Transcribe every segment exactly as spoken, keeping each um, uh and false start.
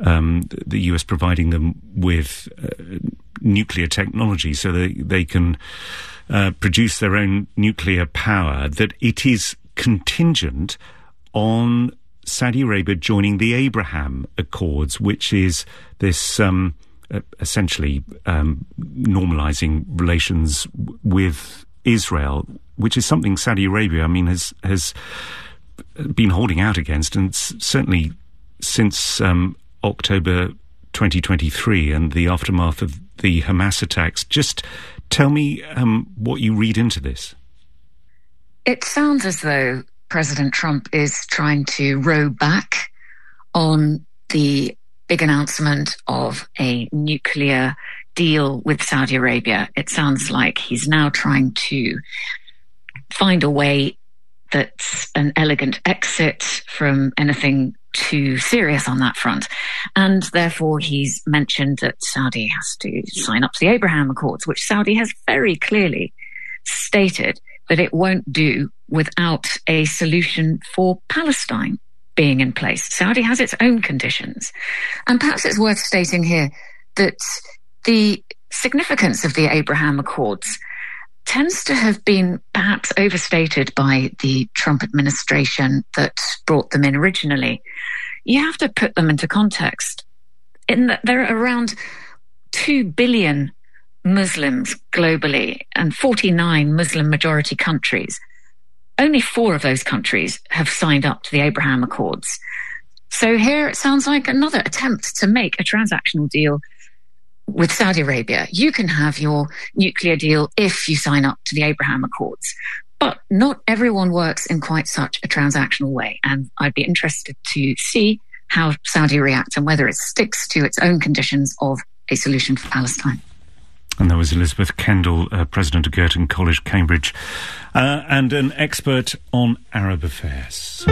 um, the U S providing them with uh, nuclear technology so that they can uh, produce their own nuclear power, that it is contingent on Saudi Arabia joining the Abraham Accords, which is this um, uh, essentially um, normalizing relations w- with Israel, which is something Saudi Arabia, I mean, has has been holding out against, and s- certainly since um, October twenty twenty-three and the aftermath of the Hamas attacks. Just tell me um, what you read into this. It sounds as though President Trump is trying to row back on the big announcement of a nuclear deal with Saudi Arabia. It sounds like he's now trying to find a way that's an elegant exit from anything too serious on that front. And therefore he's mentioned that Saudi has to sign up to the Abraham Accords, which Saudi has very clearly stated that it won't do without a solution for Palestine being in place. Saudi has its own conditions. And perhaps it's worth stating here that the significance of the Abraham Accords tends to have been perhaps overstated by the Trump administration that brought them in originally. You have to put them into context. In that there are around two billion Muslims globally and forty-nine Muslim majority countries. Only four of those countries have signed up to the Abraham Accords. So here it sounds like another attempt to make a transactional deal with Saudi Arabia. You can have your nuclear deal if you sign up to the Abraham Accords. But not everyone works in quite such a transactional way. And I'd be interested to see how Saudi reacts and whether it sticks to its own conditions of a solution for Palestine. And that was Elizabeth Kendall, uh, President of Girton College, Cambridge, uh, and an expert on Arab affairs.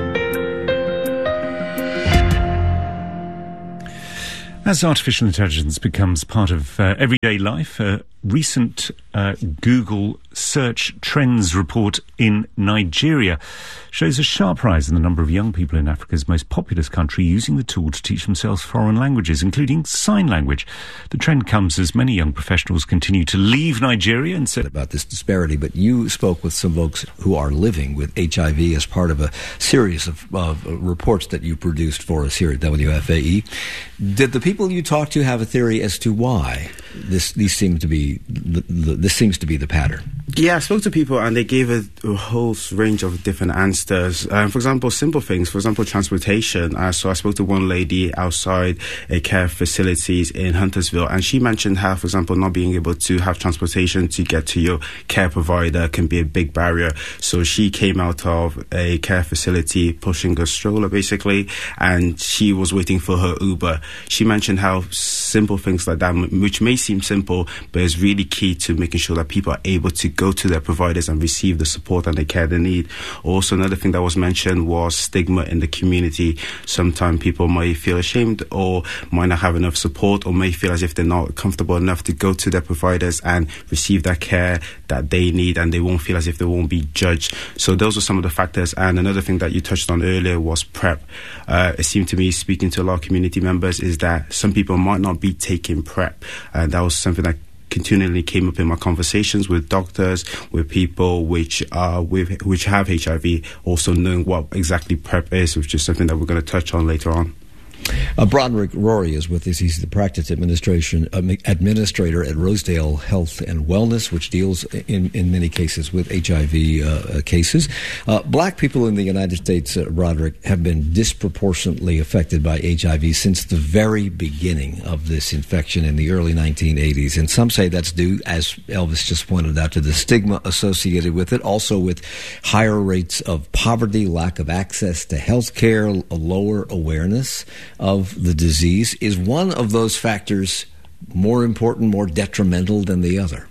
As artificial intelligence becomes part of uh, everyday life, a recent uh, Google search trends report in Nigeria shows a sharp rise in the number of young people in Africa's most populous country using the tool to teach themselves foreign languages, including sign language. The trend comes as many young professionals continue to leave Nigeria and said about this disparity, but you spoke with some folks who are living with H I V as part of a series of, of reports that you produced for us here at W F A E. Did the people you talked to have a theory as to why this these seem to be the, the, this seems to be the pattern? Yeah, I spoke to people and they gave a, a whole range of different answers. Um, for example, simple things. For example, transportation. Uh, so I spoke to one lady outside a care facilities in Huntersville, and she mentioned how, for example, not being able to have transportation to get to your care provider can be a big barrier. So she came out of a care facility pushing a stroller, basically, and she was waiting for her Uber. She mentioned how simple things like that, which may seem simple, but is really key to making sure that people are able to go to their providers and receive the support and the care they need. Also, another thing that was mentioned was stigma in the community. Sometimes people may feel ashamed or might not have enough support, or may feel as if they're not comfortable enough to go to their providers and receive that care that they need, and they won't feel as if they won't be judged. So those are some of the factors. And another thing that you touched on earlier was PrEP. Uh, it seemed to me, speaking to a lot of community members, is that some people might not be taking PrEP, and that was something that continually came up in my conversations with doctors, with people which are with which have H I V, also knowing what exactly PrEP is, which is something that we're going to touch on later on. Uh, Broderick Rory is with us. He's the practice administration uh, administrator at Rosedale Health and Wellness, which deals in, in many cases with H I V uh, cases. Uh, black people in the United States, uh, Broderick, have been disproportionately affected by H I V since the very beginning of this infection in the early nineteen eighties. And some say that's due, as Elvis just pointed out, to the stigma associated with it, also with higher rates of poverty, lack of access to health care, a lower awareness of the disease. Is one of those factors more important, more detrimental than the other?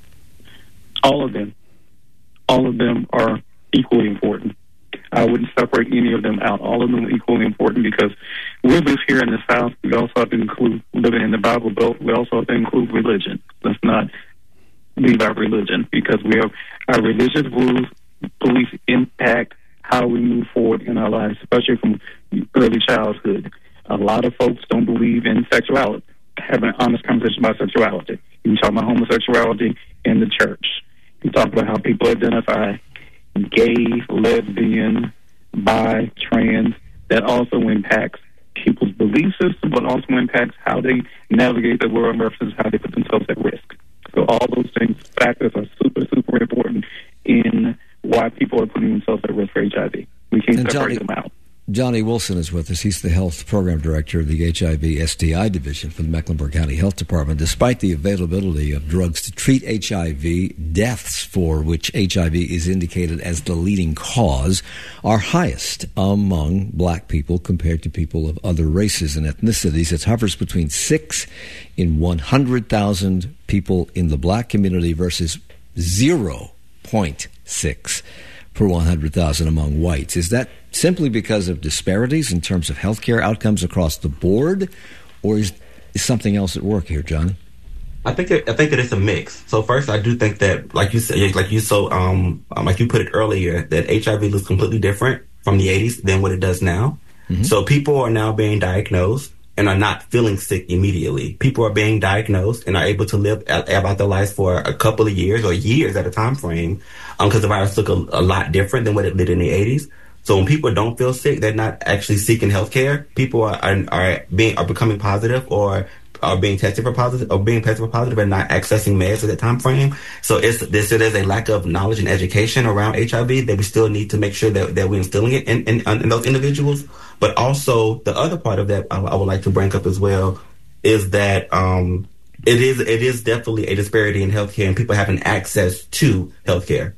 All of them. All of them are equally important. I wouldn't separate any of them out. All of them are equally important because we live here in the South. We also have to include living in the Bible Belt. We also have to include religion. Let's not leave our religion, because we have our religious rules, beliefs impact how we move forward in our lives, especially from early childhood. A lot of folks don't believe in sexuality, having an honest conversation about sexuality. You talk about homosexuality in the church. You talk about how people identify gay, lesbian, bi, trans. That also impacts people's belief system, but also impacts how they navigate the world versus how they put themselves at risk. So all those things, factors are super, super important in why people are putting themselves at risk for H I V. We can't and separate Johnny, them out. Johnny Wilson is with us. He's the health program director of the H I V S T I division for the Mecklenburg County Health Department. Despite the availability of drugs to treat H I V, deaths for which H I V is indicated as the leading cause are highest among black people compared to people of other races and ethnicities. It hovers between six in one hundred thousand people in the black community versus zero point six per one hundred thousand among whites. Is that simply because of disparities in terms of healthcare outcomes across the board, or is, is something else at work here, Johnny? I think it, I think it is a mix. So first, I do think that, like you said, like you so um, um like you put it earlier, that H I V looks completely different from the eighties than what it does now. Mm-hmm. So people are now being diagnosed and are not feeling sick immediately. People are being diagnosed and are able to live about their lives for a couple of years or years at a time frame, because um, the virus look a, a lot different than what it did in the eighties. So when people don't feel sick, they're not actually seeking health care. People are, are are being are becoming positive or are being tested for positive or being tested for positive and not accessing meds at that time frame. So it's this so there's a lack of knowledge and education around H I V that we still need to make sure that, that we're instilling it in, in, in those individuals. But also the other part of that I, I would like to bring up as well is that um, it is it is definitely a disparity in healthcare and people having access to healthcare.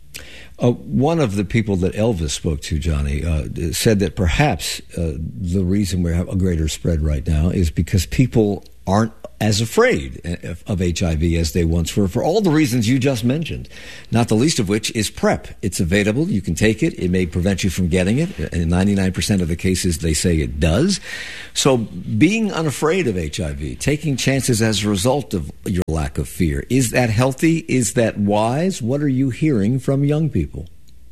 Uh, one of the people that Elvis spoke to, Johnny, uh, said that perhaps uh, the reason we have a greater spread right now is because people aren't as afraid of H I V as they once were, for all the reasons you just mentioned, not the least of which is PrEP. It's available. You can take it. It may prevent you from getting it. In ninety-nine percent of the cases, they say it does. So being unafraid of H I V, taking chances as a result of your lack of fear, is that healthy? Is that wise? What are you hearing from young people?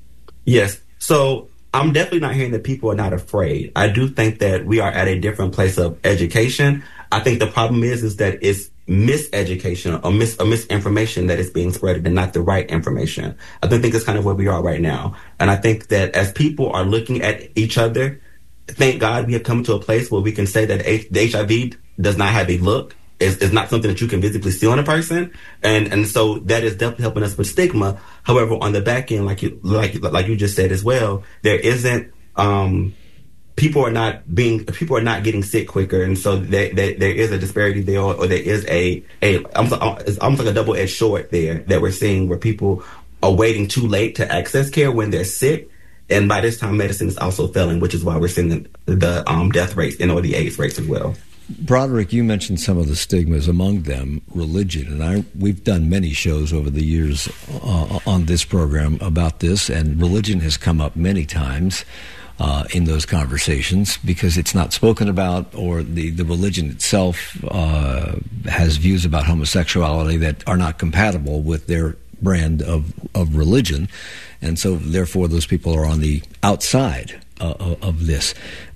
Yes. So I'm definitely not hearing that people are not afraid. I do think that we are at a different place of education. I think the problem is is that it's miseducation or, mis- or misinformation that is being spread and not the right information. I think it's kind of where we are right now. And I think that as people are looking at each other, thank God we have come to a place where we can say that H- the H I V does not have a look. It's, it's not something that you can visibly see on a person. And and so that is definitely helping us with stigma. However, on the back end, like you, like, like you just said as well, there isn't... Um, People are not being. People are not getting sick quicker, and so there, there, there is a disparity there, or, or there is a a. It's almost like a double-edged sword there that we're seeing, where people are waiting too late to access care when they're sick, and by this time, medicine is also failing, which is why we're seeing the, the um, death rates and or the AIDS rates as well. Broderick, you mentioned some of the stigmas, among them religion, and I we've done many shows over the years uh, on this program about this, and religion has come up many times. Uh, in those conversations, because it's not spoken about, or the, the religion itself uh, has views about homosexuality that are not compatible with their brand of, of religion. And so, therefore, those people are on the outside uh, of this.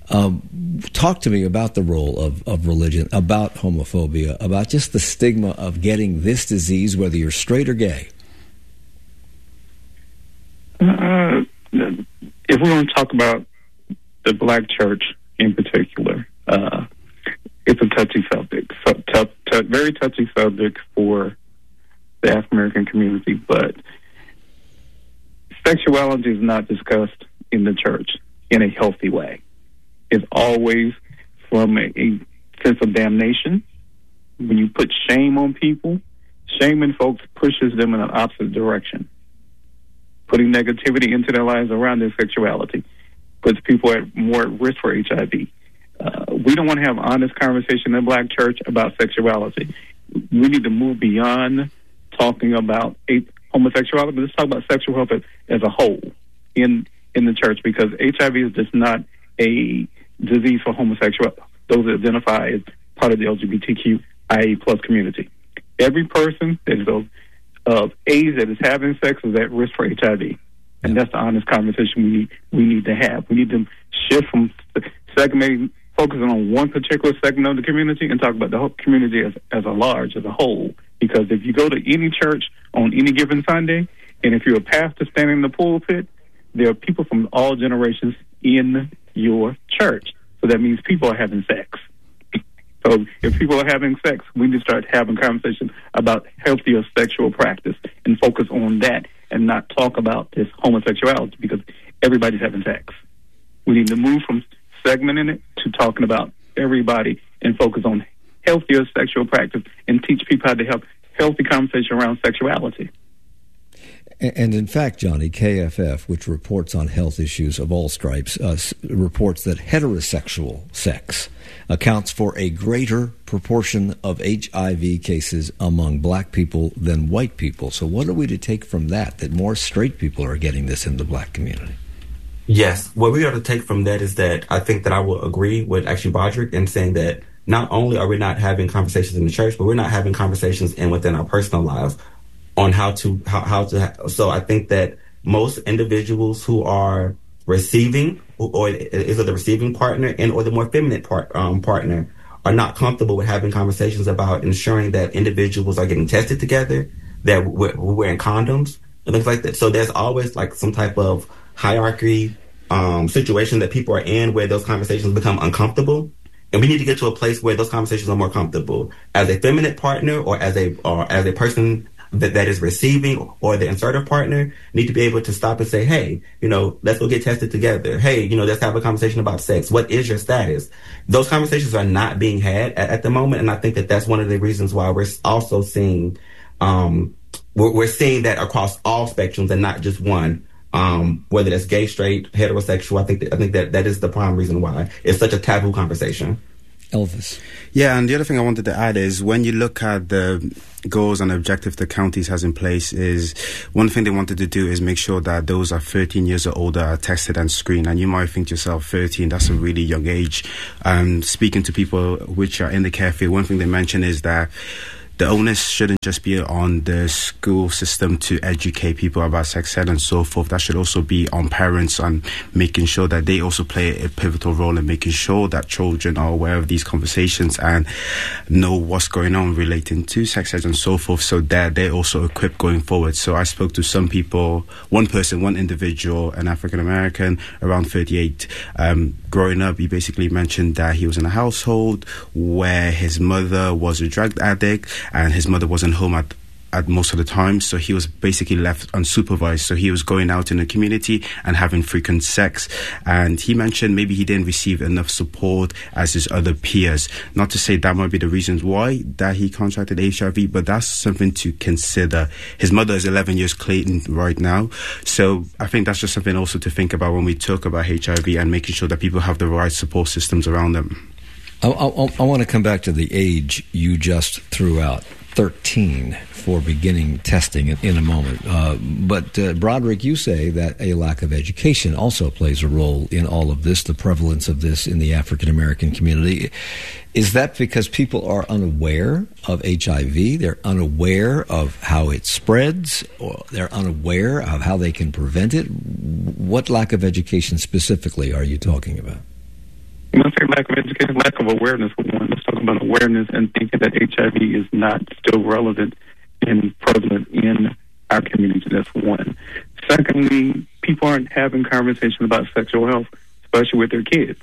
Um, talk to me about the role of, of religion, about homophobia, about just the stigma of getting this disease, whether you're straight or gay. Uh, if we're going to talk about the black church in particular, uh, it's a touchy subject, so, t- t- very touchy subject for the African American community. But sexuality is not discussed in the church in a healthy way. It's always from a, a sense of damnation. When you put shame on people, shaming folks pushes them in an opposite direction, putting negativity into their lives around their sexuality. Puts people at more at risk for H I V. Uh, we don't want to have honest conversation in the black church about sexuality. We need to move beyond talking about a, homosexuality, but let's talk about sexual health as, as a whole in in the church, because H I V is just not a disease for homosexual, those that identify as part of the L G B T Q I A plus community. Every person that is of, of age that is having sex is at risk for H I V. And that's the honest conversation we need, we need to have. We need to shift from segmenting focusing on one particular segment of the community and talk about the whole community as, as a large, as a whole. Because if you go to any church on any given Sunday, and if you're a pastor standing in the pulpit, there are people from all generations in your church. So that means people are having sex. So if people are having sex, we need to start having conversations about healthier sexual practice and focus on that and not talk about this homosexuality because everybody's having sex. We need to move from segmenting it to talking about everybody and focus on healthier sexual practice and teach people how to have healthy conversation around sexuality. And in fact, Johnny, K F F, which reports on health issues of all stripes, uh, reports that heterosexual sex accounts for a greater proportion of H I V cases among black people than white people. So what are we to take from that, that more straight people are getting this in the black community? Yes. What we ought to take from that is that I think that I will agree with actually Broderick in saying that not only are we not having conversations in the church, but we're not having conversations in within our personal lives on how to, how, how to, so I think that most individuals who are receiving, or is it the receiving partner and or the more feminine part, um, partner, are not comfortable with having conversations about ensuring that individuals are getting tested together, that we're, we're wearing condoms, and things like that. So there's always like some type of hierarchy um, situation that people are in where those conversations become uncomfortable. And we need to get to a place where those conversations are more comfortable. As a feminine partner or as a or as a person that, that is receiving or the insertive partner need to be able to stop and say, hey, you know, let's go get tested together. Hey, you know, let's have a conversation about sex. What is your status? Those conversations are not being had at, at the moment. And I think that that's one of the reasons why we're also seeing, um, we're, we're seeing that across all spectrums and not just one. Um, whether that's gay, straight, heterosexual, I think that, I think that that is the prime reason why it's such a taboo conversation. Elvis. Yeah, and the other thing I wanted to add is when you look at the goals and objectives the counties has in place, is one thing they wanted to do is make sure that those are thirteen years or older are tested and screened. And you might think to yourself, thirteen, that's a really young age. And speaking to people which are in the care field, one thing they mention is that the onus shouldn't just be on the school system to educate people about sex ed and so forth. That should also be on parents and making sure that they also play a pivotal role in making sure that children are aware of these conversations and know what's going on relating to sex ed and so forth, so that they're also equipped going forward. So I spoke to some people, one person, one individual, an African American, around thirty-eight. Um, growing up, he basically mentioned that he was in a household where his mother was a drug addict, and his mother wasn't home at, at most of the time, so he was basically left unsupervised. So he was going out in the community and having frequent sex. And he mentioned maybe he didn't receive enough support as his other peers. Not to say that might be the reasons why that he contracted H I V, but that's something to consider. His mother is eleven years clean right now. So I think that's just something also to think about when we talk about H I V and making sure that people have the right support systems around them. I, I, I want to come back to the age you just threw out, thirteen, for beginning testing in, in a moment. Uh, but, uh, Broderick, you say that a lack of education also plays a role in all of this, the prevalence of this in the African-American community. Is that because people are unaware of H I V? They're unaware of how it spreads? Or they're unaware of how they can prevent it? What lack of education specifically are you talking about? When I say lack of education, lack of awareness, one, let's talk about awareness and thinking that H I V is not still relevant and prevalent in our community. That's one. Secondly, people aren't having conversations about sexual health, especially with their kids.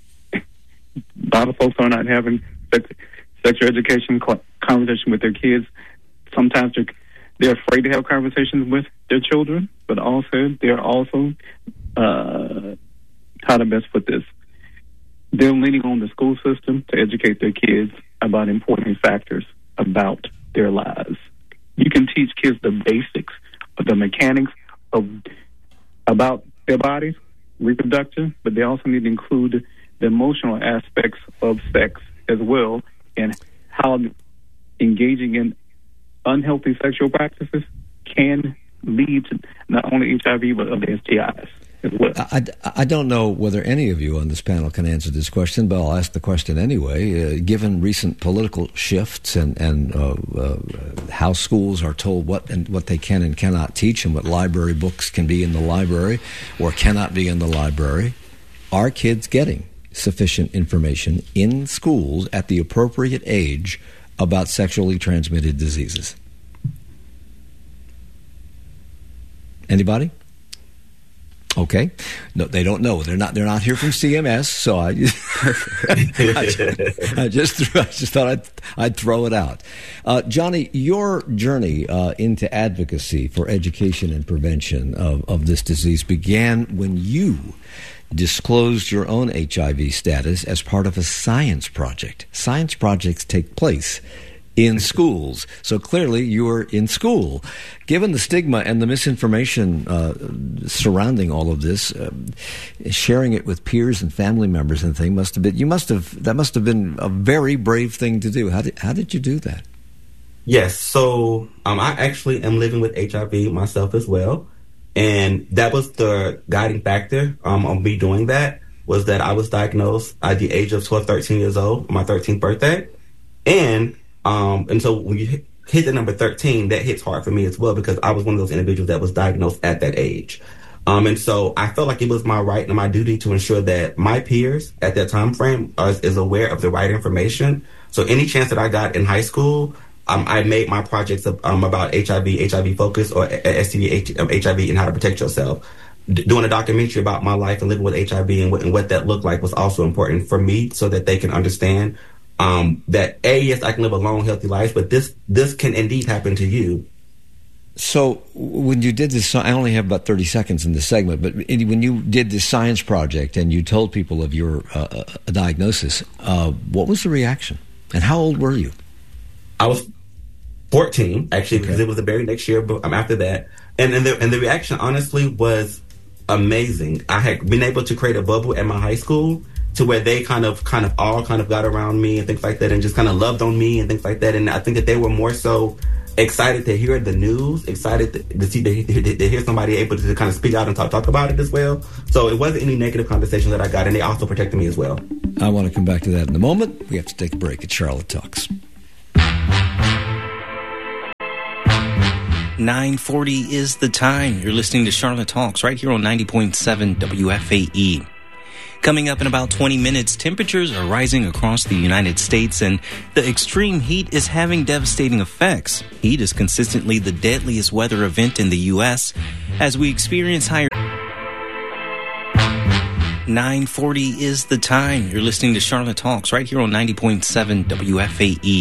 A lot of folks are not having sex, sexual education conversation with their kids. Sometimes they're, they're afraid to have conversations with their children, but also they're also, uh, how to best put this, they're leaning on the school system to educate their kids about important factors about their lives. You can teach kids the basics of the mechanics of about their bodies, reproduction, but they also need to include the emotional aspects of sex as well, and how engaging in unhealthy sexual practices can lead to not only H I V but other S T Is. Well. I, I don't know whether any of you on this panel can answer this question, but I'll ask the question anyway. Uh, given recent political shifts and, and uh, uh, how schools are told what and what they can and cannot teach, and what library books can be in the library or cannot be in the library, are kids getting sufficient information in schools at the appropriate age about sexually transmitted diseases? Anybody? Okay. No, they don't know. They're not. They're not here from C M S. So I, I, just, I just, threw, I just thought I'd, I'd throw it out. Uh, Johnny, your journey uh, into advocacy for education and prevention of, of this disease began when you disclosed your own H I V status as part of a science project. Science projects take place in schools. So clearly you were in school. Given the stigma and the misinformation uh, surrounding all of this, uh, sharing it with peers and family members and things must have been, you must have, that must have been a very brave thing to do. How did, how did you do that? Yes. So um, I actually am living with H I V myself as well. And that was the guiding factor um, on me doing that, was that I was diagnosed at the age of twelve, thirteen years old, my thirteenth birthday. And Um, and so when you hit, hit the number thirteen, that hits hard for me as well, because I was one of those individuals that was diagnosed at that age. Um, and so I felt like it was my right and my duty to ensure that my peers at that time frame are, is aware of the right information. So any chance that I got in high school, um, I made my projects um, about H I V, H I V focus, or S T D, H I V, and how to protect yourself. D- doing a documentary about my life and living with H I V and, w- and what that looked like was also important for me, so that they can understand Um, that A, yes, I can live a long, healthy life, but this this can indeed happen to you. So when you did this, I only have about thirty seconds in this segment, but when you did this science project and you told people of your uh, diagnosis, uh, what was the reaction? And how old were you? I was fourteen, actually, because okay. it was the very next year but um, after that. And, and, the, and the reaction, honestly, was amazing. I had been able to create a bubble at my high school to where they kind of kind of all kind of got around me and things like that, and just kind of loved on me and things like that. And I think that they were more so excited to hear the news, excited to, to see to, to, to hear somebody able to kind of speak out and talk, talk about it as well. So it wasn't any negative conversation that I got, and they also protected me as well. I want to come back to that in a moment. We have to take a break at Charlotte Talks. nine forty is the time. You're listening to Charlotte Talks right here on ninety point seven W F A E. Coming up in about twenty minutes, temperatures are rising across the United States, and the extreme heat is having devastating effects. Heat is consistently the deadliest weather event in the U S as we experience higher... nine forty is the time. You're listening to Charlotte Talks right here on ninety point seven W F A E.